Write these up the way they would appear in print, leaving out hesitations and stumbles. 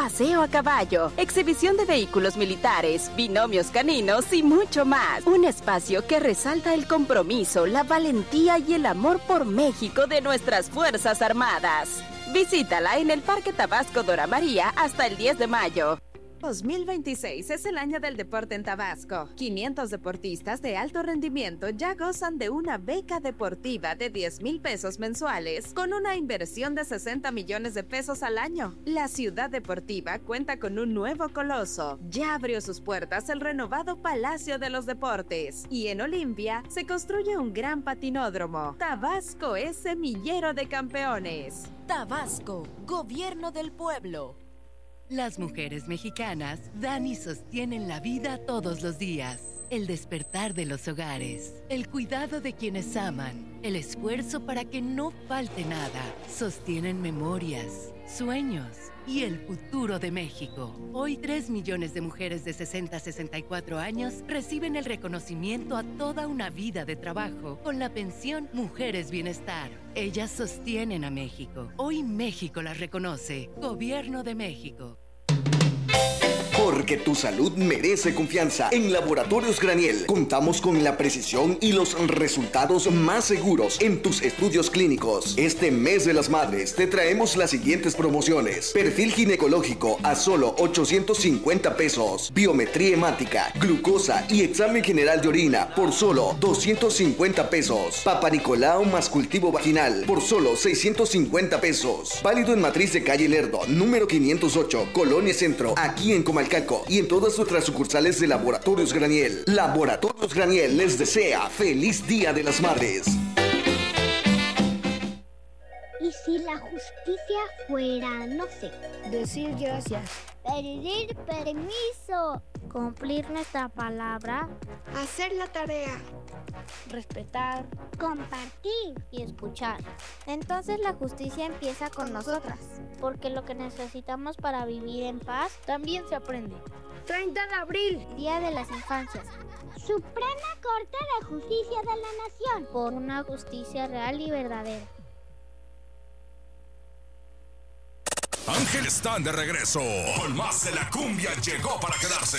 paseo a caballo, exhibición de vehículos militares, binomios caninos y mucho más. Un espacio que resalta el compromiso, la valentía y el amor por México de nuestras Fuerzas Armadas. Visítala en el Parque Tabasco Dora María hasta el 10 de mayo. 2026 es el año del deporte en Tabasco. 500 deportistas de alto rendimiento ya gozan de una beca deportiva de 10,000 pesos mensuales con una inversión de 60 millones de pesos al año. La ciudad deportiva cuenta con un nuevo coloso. Ya abrió sus puertas el renovado Palacio de los Deportes y en Olimpia se construye un gran patinódromo. Tabasco es semillero de campeones. Tabasco, gobierno del pueblo. Las mujeres mexicanas dan y sostienen la vida todos los días. El despertar de los hogares, el cuidado de quienes aman, el esfuerzo para que no falte nada, sostienen memorias, sueños y el futuro de México. Hoy 3 millones de mujeres de 60 a 64 años reciben el reconocimiento a toda una vida de trabajo con la pensión Mujeres Bienestar. Ellas sostienen a México. Hoy México las reconoce. Gobierno de México. Porque tu salud merece confianza. En Laboratorios Graniel contamos con la precisión y los resultados más seguros en tus estudios clínicos. Este mes de las madres te traemos las siguientes promociones: perfil ginecológico a solo 850 pesos, biometría hemática, glucosa y examen general de orina por solo 250 pesos, Papa Nicolau más cultivo vaginal por solo 650 pesos. Válido en Matriz de Calle Lerdo, número 508, Colonia Centro, aquí en Comalcalco, y en todas nuestras sucursales de Laboratorios Graniel. Laboratorios Graniel les desea feliz Día de las Madres. ¿Y si la justicia fuera, no sé, decir gracias, pedir permiso, cumplir nuestra palabra, hacer la tarea, respetar, compartir y escuchar? Entonces la justicia empieza con nosotras, porque lo que necesitamos para vivir en paz también se aprende. 30 de abril, Día de las Infancias. Suprema Corte de Justicia de la Nación. Por una justicia real y verdadera. Ángel están de regreso. Con más de la cumbia llegó para quedarse.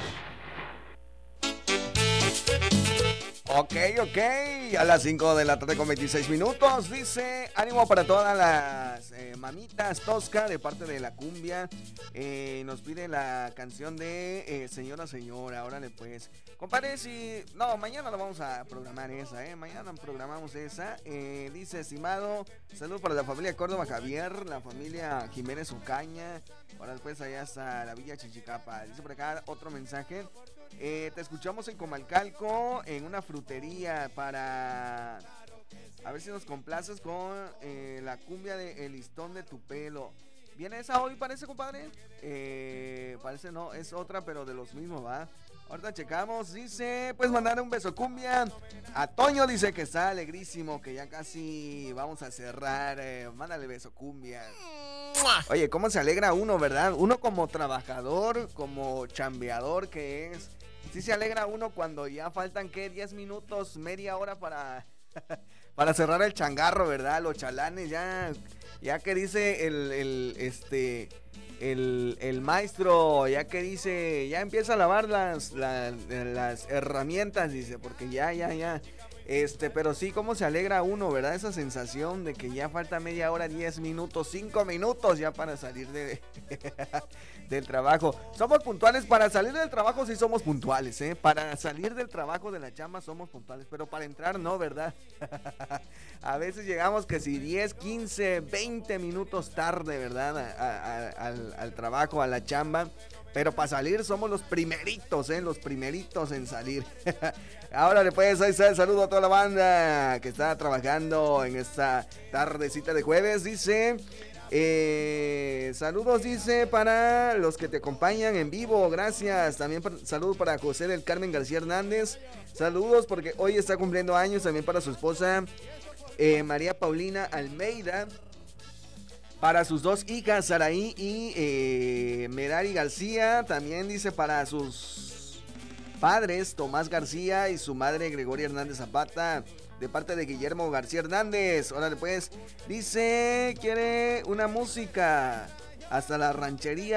Ok, a las 5 de la tarde con 26 minutos, dice, ánimo para todas las mamitas tosca de parte de la cumbia. Nos pide la canción de Señora, Señora, órale pues. Compadre, si... No, mañana la vamos a programar esa, mañana programamos esa. Dice, estimado, saludos para la familia Córdoba Javier, la familia Jiménez Ocaña. Ahora después allá está la Villa Chichicapa. Dice por acá otro mensaje. Te escuchamos en Comalcalco, en una frutería, para... A ver si nos complaces con la cumbia de El Listón de tu Pelo. ¿Viene esa hoy, parece, compadre? Parece no, es otra, pero de los mismos, ¿va? Ahorita checamos, dice, pues mandar un beso cumbia a Toño, dice que está alegrísimo, que ya casi vamos a cerrar, mándale beso cumbia. Oye, cómo se alegra uno, ¿verdad? Uno como trabajador, como chambeador que es, sí se alegra uno cuando ya faltan, ¿qué? 10 minutos, media hora para, para cerrar el changarro, ¿verdad? Los chalanes, ya que dice el maestro, ya que dice, ya empieza a lavar las herramientas, dice, porque ya, pero sí, cómo se alegra uno, ¿verdad? Esa sensación de que ya falta media hora, 10 minutos, 5 minutos ya para salir del trabajo. Somos puntuales, para salir del trabajo sí somos puntuales, para salir del trabajo de la chamba somos puntuales, pero para entrar no, ¿verdad? A veces llegamos que si 10, 15, 20 minutos tarde, ¿verdad? Al trabajo, a la chamba. Pero para salir somos los primeritos en salir. Ahora después ahí está el saludo a toda la banda que está trabajando en esta tardecita de jueves. Dice, saludos, dice, para los que te acompañan en vivo, gracias. También saludos para José del Carmen García Hernández. Saludos porque hoy está cumpliendo años, también para su esposa María Paulina Almeida. Para sus dos hijas, Saraí y Merari García. También dice para sus padres, Tomás García y su madre Gregoria Hernández Zapata, de parte de Guillermo García Hernández. Órale pues, dice, quiere una música hasta la ranchería